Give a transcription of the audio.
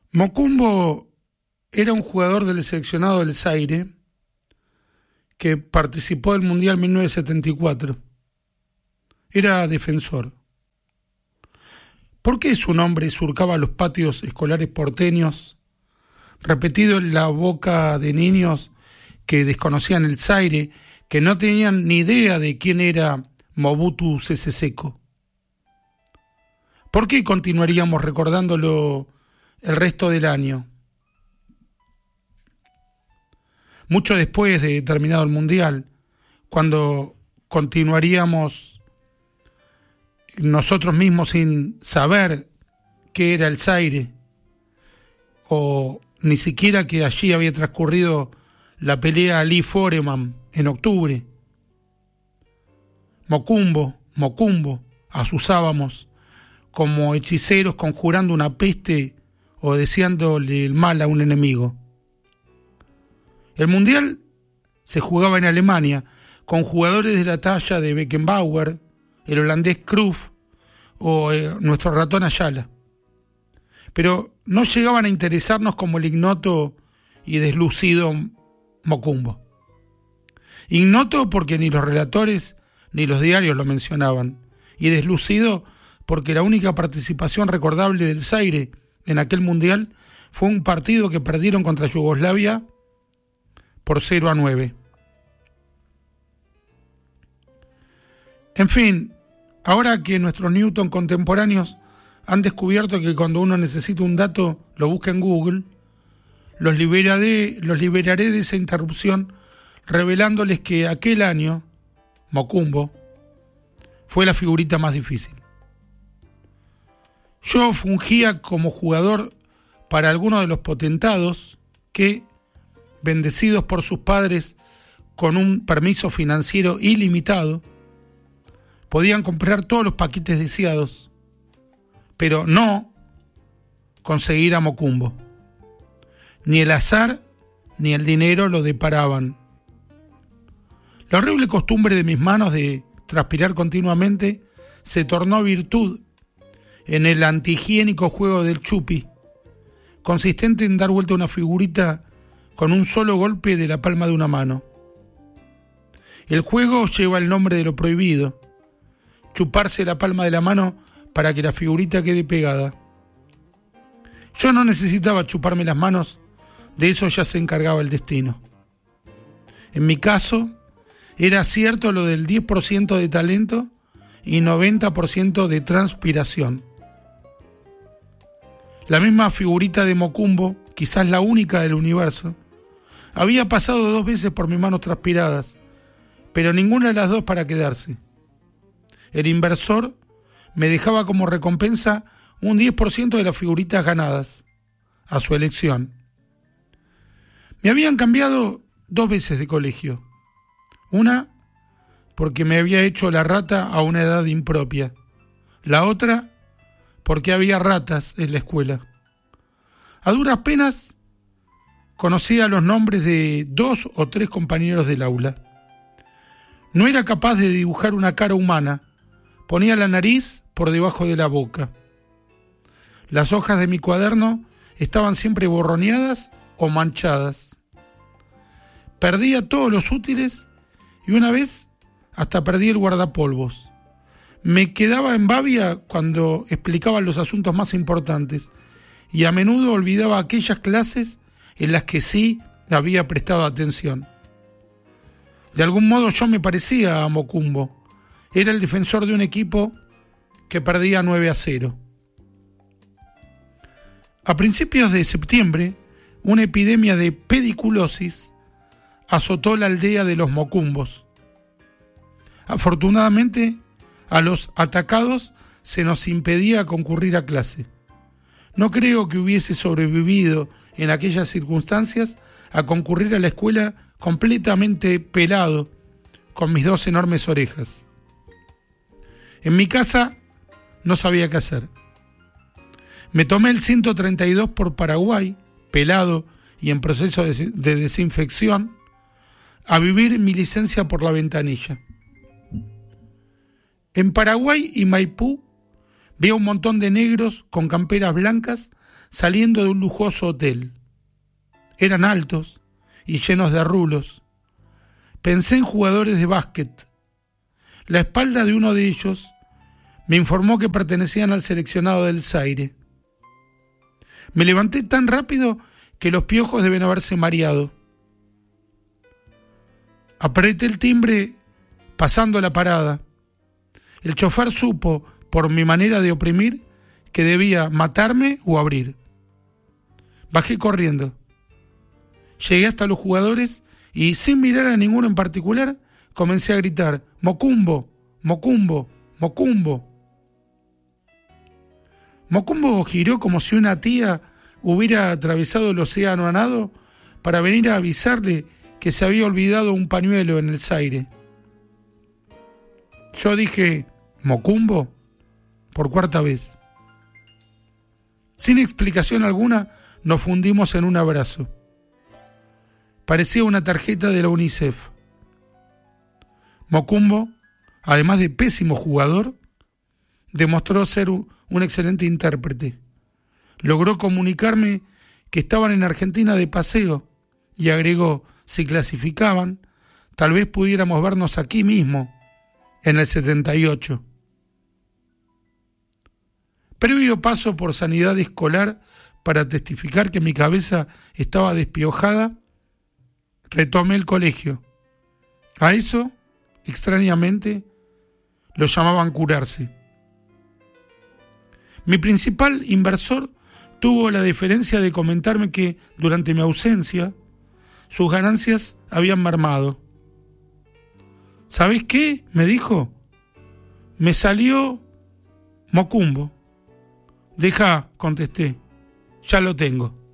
Mocumbo era un jugador del seleccionado del Zaire que participó del Mundial 1974. Era defensor. ¿Por qué su nombre surcaba los patios escolares porteños, repetido en la boca de niños que desconocían el Zaire, que no tenían ni idea de quién era Mobutu Sese Seko? ¿Por qué continuaríamos recordándolo el resto del año? Mucho después de terminado el Mundial, cuando continuaríamos nosotros mismos sin saber qué era el Zaire, o ni siquiera que allí había transcurrido la pelea Ali Foreman en octubre. Mocumbo, asusábamos como hechiceros conjurando una peste o deseándole el mal a un enemigo. El Mundial se jugaba en Alemania, con jugadores de la talla de Beckenbauer, el holandés Cruyff o nuestro ratón Ayala. Pero no llegaban a interesarnos como el ignoto y deslucido Mocumbo. Ignoto porque ni los relatores ni los diarios lo mencionaban, y deslucido porque la única participación recordable del Zaire en aquel Mundial fue un partido que perdieron contra Yugoslavia por 0-9. En fin, ahora que nuestros Newton contemporáneos han descubierto que cuando uno necesita un dato lo busca en Google, los liberaré de esa interrupción revelándoles que aquel año Mocumbo fue la figurita más difícil. Yo fungía como jugador para algunos de los potentados que, bendecidos por sus padres con un permiso financiero ilimitado, podían comprar todos los paquetes deseados, pero no conseguir a Mocumbo. Ni el azar ni el dinero lo deparaban. La horrible costumbre de mis manos de transpirar continuamente se tornó virtud en el antihigiénico juego del chupi, consistente en dar vuelta a una figurita con un solo golpe de la palma de una mano. El juego lleva el nombre de lo prohibido: chuparse la palma de la mano para que la figurita quede pegada. Yo no necesitaba chuparme las manos, de eso ya se encargaba el destino. En mi caso, era cierto lo del 10% de talento y 90% de transpiración. La misma figurita de Mocumbo, quizás la única del universo, había pasado 2 veces por mis manos transpiradas, pero ninguna de las dos para quedarse. El inversor me dejaba como recompensa un 10% de las figuritas ganadas, a su elección. Me habían cambiado 2 veces de colegio. Una, porque me había hecho la rata a una edad impropia. La otra, porque había ratas en la escuela. A duras penas conocía los nombres de 2 o 3 compañeros del aula. No era capaz de dibujar una cara humana. Ponía la nariz por debajo de la boca. Las hojas de mi cuaderno estaban siempre borroneadas o manchadas. Perdía todos los útiles y una vez hasta perdí el guardapolvos. Me quedaba en babia cuando explicaban los asuntos más importantes y a menudo olvidaba aquellas clases en las que sí había prestado atención. De algún modo yo me parecía a Mocumbo. Era el defensor de un equipo que perdía 9-0. A principios de septiembre, una epidemia de pediculosis azotó la aldea de los Mocumbos. Afortunadamente, a los atacados se nos impedía concurrir a clase. No creo que hubiese sobrevivido en aquellas circunstancias a concurrir a la escuela completamente pelado, con mis 2 enormes orejas. En mi casa no sabía qué hacer. Me tomé el 132 por Paraguay, pelado y en proceso de desinfección, a vivir mi licencia por la ventanilla. En Paraguay y Maipú veo un montón de negros con camperas blancas saliendo de un lujoso hotel. Eran altos y llenos de rulos. Pensé en jugadores de básquet. La espalda de uno de ellos me informó que pertenecían al seleccionado del Zaire. Me levanté tan rápido que los piojos deben haberse mareado. Apreté el timbre pasando la parada. El chofer supo, por mi manera de oprimir, que debía matarme o abrir. Bajé corriendo. Llegué hasta los jugadores y, sin mirar a ninguno en particular, comencé a gritar: «Mocumbo, Mocumbo, Mocumbo». Mocumbo giró como si una tía hubiera atravesado el océano a nado para venir a avisarle que se había olvidado un pañuelo en el Zaire. Yo dije «Mocumbo» por cuarta vez. Sin explicación alguna, nos fundimos en un abrazo. Parecía una tarjeta de la UNICEF. Mocumbo, además de pésimo jugador, demostró ser un excelente intérprete. Logró comunicarme que estaban en Argentina de paseo y agregó: si clasificaban, tal vez pudiéramos vernos aquí mismo, en el 78. Previo paso por sanidad escolar para testificar que mi cabeza estaba despiojada, retomé el colegio. A eso, extrañamente, lo llamaban curarse. Mi principal inversor tuvo la deferencia de comentarme que, durante mi ausencia, sus ganancias habían mermado. ¿Sabés qué?, me dijo. Me salió Mocumbo. Deja, contesté. Ya lo tengo.